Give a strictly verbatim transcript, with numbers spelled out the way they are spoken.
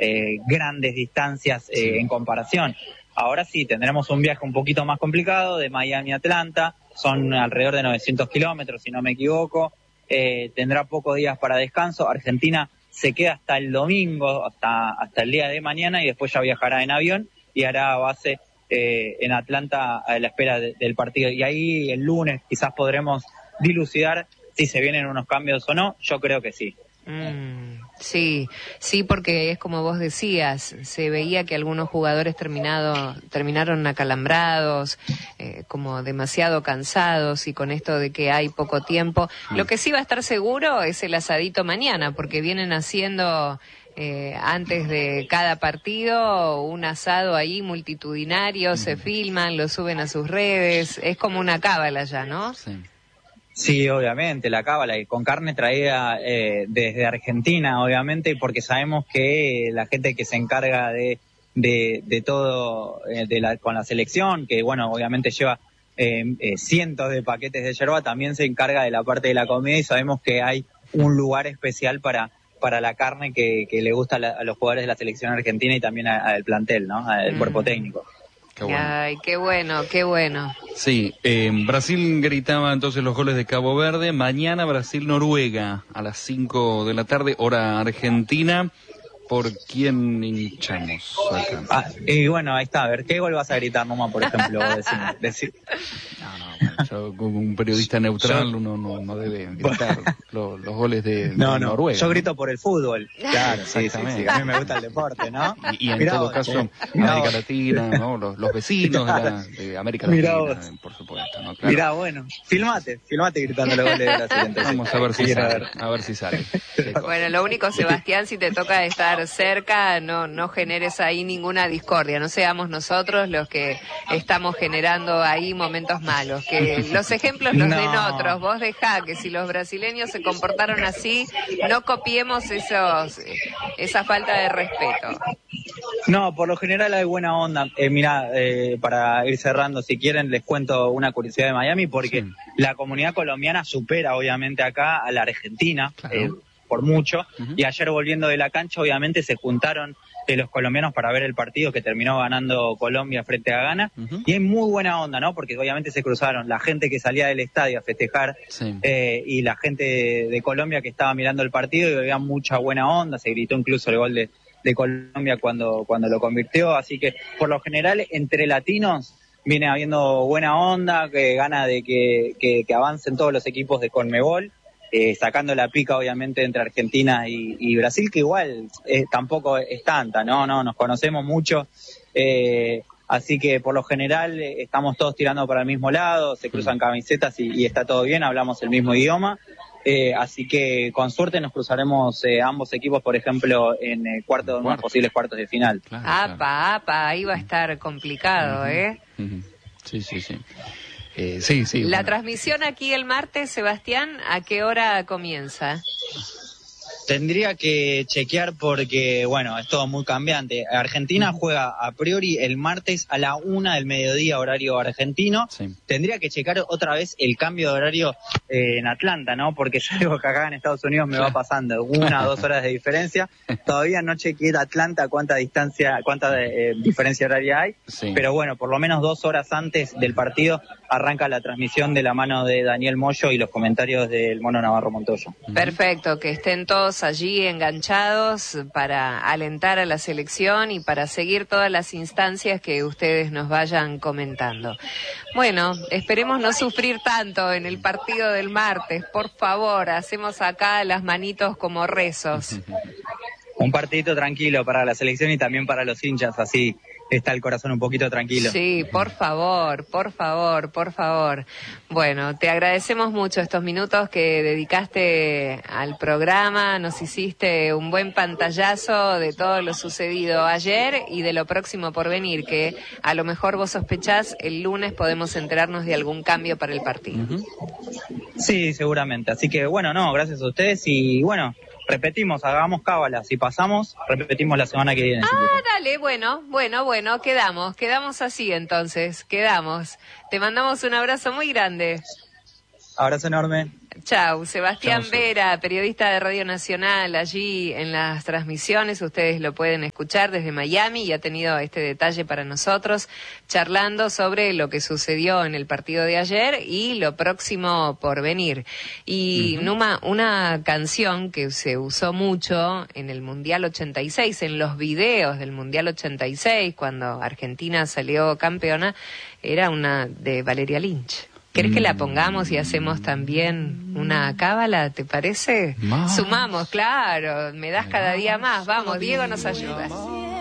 eh, grandes distancias eh, sí. en comparación. Ahora sí, tendremos un viaje un poquito más complicado de Miami a Atlanta, son alrededor de novecientos kilómetros, si no me equivoco, eh, tendrá pocos días para descanso. Argentina se queda hasta el domingo, hasta, hasta el día de mañana, y después ya viajará en avión y hará base eh, en Atlanta a la espera de, del partido. Y ahí el lunes quizás podremos dilucidar si se vienen unos cambios o no. Yo creo que sí. Mm, sí, sí, porque es como vos decías, se veía que algunos jugadores terminado, terminaron acalambrados, eh, como demasiado cansados, y con esto de que hay poco tiempo. Mm. Lo que sí va a estar seguro es el asadito mañana, porque vienen haciendo eh, antes de cada partido un asado ahí multitudinario, mm. se filman, lo suben a sus redes, es como una cábala ya, ¿no? Sí. Sí, obviamente, la cábala, y con carne traída eh, desde Argentina, obviamente, porque sabemos que la gente que se encarga de de, de todo eh, de la, con la selección, que bueno, obviamente lleva eh, eh, cientos de paquetes de yerba, también se encarga de la parte de la comida, y sabemos que hay un lugar especial para para la carne que, que le gusta a, la, a los jugadores de la selección argentina y también al plantel, ¿no? Al mm. cuerpo técnico. Qué bueno. Ay, qué bueno, qué bueno. Sí, eh, Brasil gritaba entonces los goles de Cabo Verde. Mañana Brasil-Noruega a las cinco de la tarde, hora argentina. ¿Por quién hinchamos acá? Ah, y bueno, ahí está. A ver, ¿qué gol vas a gritar, nomás, por ejemplo? Decime, decime. No, no, bueno, yo como un periodista neutral yo, uno no, no debe gritar los, los goles de, de no, no, Noruega. Yo grito por el fútbol. Claro, sí, sí, sí. A mí me gusta el deporte, ¿no? Y, y en mirá todo vos, caso, eh, América vos. Latina, ¿no? Los, los vecinos de, la, de América Latina, eh, por supuesto, ¿no? Claro. Mirá, bueno, filmate, filmate gritando los goles de Brasil. Entonces. Vamos a ver si sale, a ver. a ver si sale. Bueno, lo único, Sebastián, si te toca estar cerca, no, no generes ahí ninguna discordia, no seamos nosotros los que estamos generando ahí momentos malos, que los ejemplos los no. den otros, vos dejá que si los brasileños se comportaron así, no copiemos esos, esa falta de respeto. No, por lo general hay buena onda. Eh, mirá, eh, para ir cerrando, si quieren, les cuento una curiosidad de Miami, porque sí. la comunidad colombiana supera obviamente acá a la argentina, claro. eh, por mucho, uh-huh. y ayer volviendo de la cancha obviamente se juntaron eh, los colombianos para ver el partido que terminó ganando Colombia frente a Ghana, uh-huh. y hay muy buena onda, ¿no? Porque obviamente se cruzaron la gente que salía del estadio a festejar sí. eh, y la gente de, de Colombia que estaba mirando el partido, y había mucha buena onda, se gritó incluso el gol de, de Colombia cuando, cuando lo convirtió, así que por lo general entre latinos viene habiendo buena onda, que gana de que, que, que avancen todos los equipos de Conmebol. Eh, sacando la pica obviamente entre Argentina y, y Brasil, que igual eh, tampoco es tanta, no, no, nos conocemos mucho, eh, así que por lo general eh, estamos todos tirando para el mismo lado, se cruzan camisetas y, y está todo bien, hablamos el mismo idioma, eh, así que con suerte nos cruzaremos eh, ambos equipos, por ejemplo, en eh, cuartos, unos posibles cuartos de final. Claro, apa, claro. apa, ahí va a estar complicado, uh-huh. ¿eh? Uh-huh. Sí, sí, sí. Eh, sí, sí. La bueno. transmisión aquí el martes, Sebastián, ¿a qué hora comienza? Tendría que chequear porque, bueno, es todo muy cambiante. Argentina juega a priori el martes a la una del mediodía, horario argentino. Sí. Tendría que checar otra vez el cambio de horario eh, en Atlanta, ¿no? Porque yo digo que acá en Estados Unidos me va pasando una o dos horas de diferencia. Todavía no chequeé Atlanta cuánta distancia, cuánta eh, diferencia horaria hay. Sí. Pero bueno, por lo menos dos horas antes del partido arranca la transmisión de la mano de Daniel Moyo y los comentarios del Mono Navarro Montoya. Perfecto, que estén todos allí enganchados para alentar a la selección y para seguir todas las instancias que ustedes nos vayan comentando. Bueno, esperemos no sufrir tanto en el partido del martes, por favor, hacemos acá las manitos como rezos. Un partidito tranquilo para la selección y también para los hinchas, así está el corazón un poquito tranquilo. Sí, por favor, por favor, por favor. Bueno, te agradecemos mucho estos minutos que dedicaste al programa, nos hiciste un buen pantallazo de todo lo sucedido ayer y de lo próximo por venir, que a lo mejor vos sospechás el lunes podemos enterarnos de algún cambio para el partido. Uh-huh. Sí, seguramente, así que bueno, no, gracias a ustedes y bueno, repetimos, hagamos cábala, si pasamos, repetimos la semana que viene. Ah, dale, bueno, bueno, bueno, quedamos, quedamos así entonces, quedamos. Te mandamos un abrazo muy grande. Abrazo enorme. Chau. Sebastián Chau, Vera, periodista de Radio Nacional, allí en las transmisiones, ustedes lo pueden escuchar desde Miami y ha tenido este detalle para nosotros, charlando sobre lo que sucedió en el partido de ayer y lo próximo por venir. Y uh-huh. Numa, una canción que se usó mucho en el Mundial ochenta y seis, en los videos del Mundial ochenta y seis, cuando Argentina salió campeona, era una de Valeria Lynch. ¿Querés que la pongamos y hacemos también una cábala, te parece? Más. Sumamos, claro, me das cada día más. Vamos, Diego nos ayuda.